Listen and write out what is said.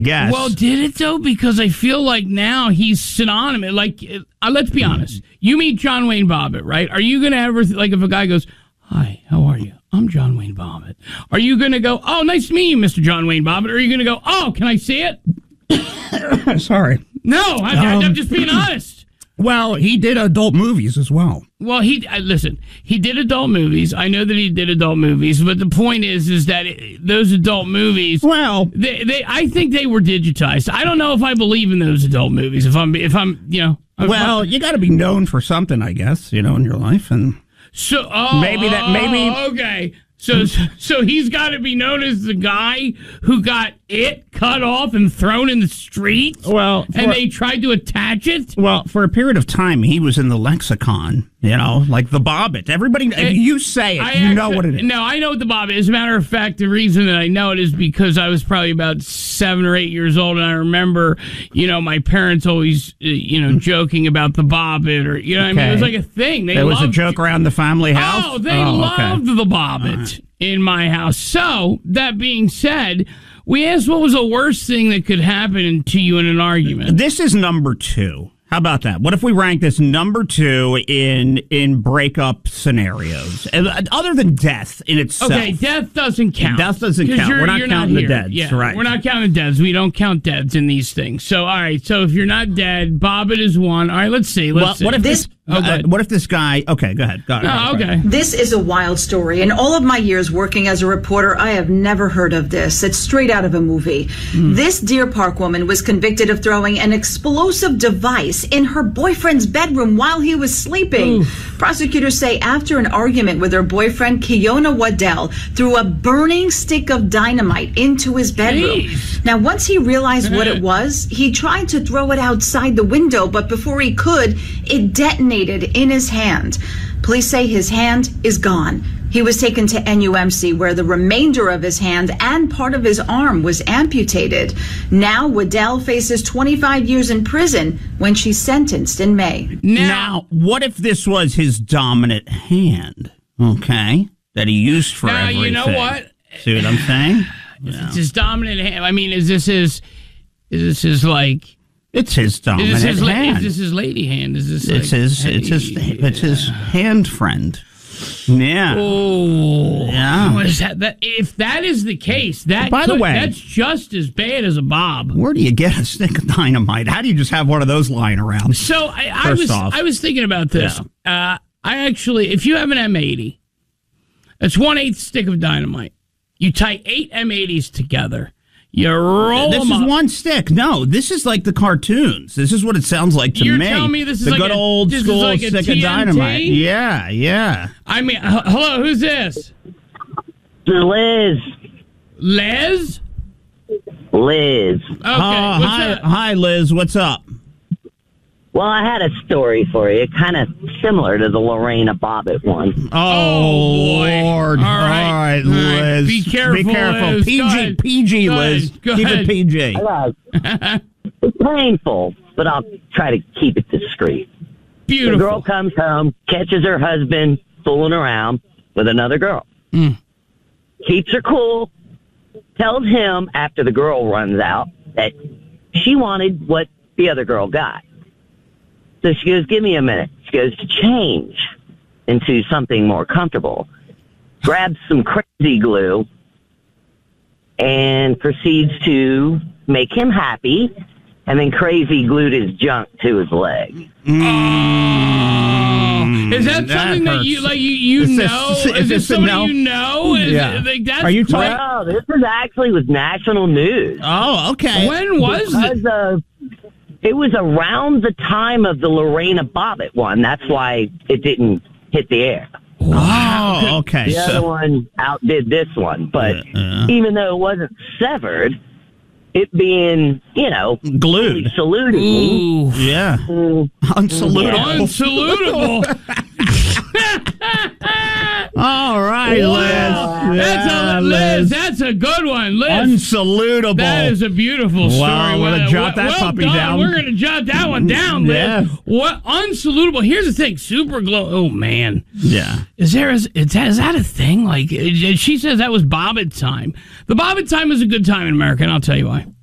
Yes. Well, did it though? Because I feel like now he's synonymous. Like, let's be honest. You meet John Wayne Bobbitt, right? Are you going to ever, like, if a guy goes, "Hi, how are you? I'm John Wayne Bobbitt." Are you going to go, "Oh, nice to meet you, Mr. John Wayne Bobbitt"? Or are you going to go, "Oh, can I see it"? Sorry. No, I'm just being honest. Well, he did adult movies as well. Well, listen, he did adult movies. I know that he did adult movies, but the point is that those adult movies, well, I think they were digitized. I don't know if I believe in those adult movies. If I'm, well, you got to be known for something, I guess, in your life, and so maybe okay. So he's got to be known as the guy who got it cut off and thrown in the street. Well, and they tried to attach it. Well, for a period of time, he was in the lexicon. Like the Bobbitt. Everybody, if you say it, you know what it is. No, I know what the Bobbitt is. As a matter of fact, the reason that I know it is because I was probably about 7 or 8 years old, and I remember, my parents always, joking about the Bobbitt, or what I mean. It was like a thing. There was a joke around the family house. Oh, they loved the Bobbitt in my house. So that being said, we asked what was the worst thing that could happen to you in an argument. This is number 2. How about that? What if we rank this number 2 in breakup scenarios, other than death in itself? Okay, death doesn't count. Death doesn't count. We're not counting the deads. Yeah, right. We're not counting deads. We don't count deads in these things. So, all right. So if you're not dead, Bobbitt is one. All right, let's see. Let's see. What if this guy? Okay, go ahead. Okay. This is a wild story. In all of my years working as a reporter, I have never heard of this. It's straight out of a movie. This Deer Park woman was convicted of throwing an explosive device in her boyfriend's bedroom while he was sleeping. Prosecutors say after an argument with her boyfriend, Kiona Waddell threw a burning stick of dynamite into his bedroom. Now, once he realized what it was, he tried to throw it outside the window, but before he could, it detonated in his hand. Police say his hand is gone. He was taken to NUMC, where the remainder of his hand and part of his arm was amputated. Now, Waddell faces 25 years in prison when she's sentenced in May. Now, what if this was his dominant hand, that he used for everything? You know what? See what I'm saying? It's his dominant hand. I mean, is this his like... It's his dominant hand. Is this his lady hand? Is this it's his hand friend. Yeah. Oh. Yeah. What is that? If that is the case, by the way, that's just as bad as a Bob. Where do you get a stick of dynamite? How do you just have one of those lying around? So I was thinking about this. Yeah. I actually, if you have an M80, that's 1/8 stick of dynamite. You tie 8 M80s together. You roll them up. This is one stick. No, this is like the cartoons. This is what it sounds like to me. You're telling me this is the like good old school like stick of dynamite. Yeah. I mean, hello, who's this? Liz. Les? Liz. Okay. Hi, Liz. What's up? Well, I had a story for you, kind of similar to the Lorena Bobbitt one. Oh boy. Lord. All right, Liz. Be careful, Liz. PG, Liz. Go keep ahead. it PG. It's painful, but I'll try to keep it discreet. Beautiful. The girl comes home, catches her husband fooling around with another girl. Keeps her cool, tells him after the girl runs out that she wanted what the other girl got. So she goes, "Give me a minute." She goes to change into something more comfortable, grabs some crazy glue, and proceeds to make him happy, and then crazy glued his junk to his leg. Is that something that you like? You know? Is this something you know? Are you talking? No, this is actually with national news. Oh, okay. When was it? It was around the time of the Lorena Bobbitt one. That's why it didn't hit the air. Wow. Okay. The other one outdid this one. But even though it wasn't severed, it being, glued. Saluting. Ooh. Yeah. Unsalutable. Unsalutable. All right, Liz. Liz, that's a good one, Liz. Unsalutable. That is a beautiful story. Wow, we're going to jot that puppy down. We're going to jot that one down, Liz. Yeah. What unsalutable? Here's the thing, super glow. Oh man. Yeah. Is that a thing? Like she says that was Bobbitt time. The Bobbitt time is a good time in America, and I'll tell you why.